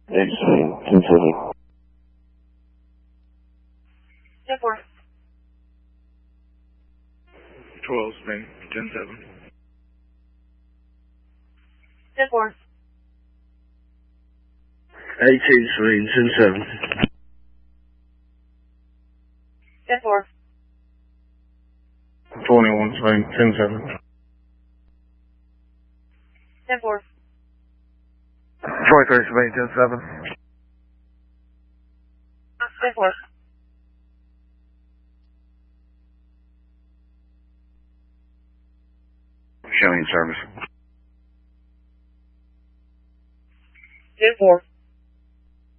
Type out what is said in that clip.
8 Spain, 10-7. 10-4. 12 Spain, 10-7. 10-4. 18 Spain, 10-7. 10-4. 21 Spain, 10-7. 10-4. 23 Spain, 10-7. 10-4. Showing service. 10-4.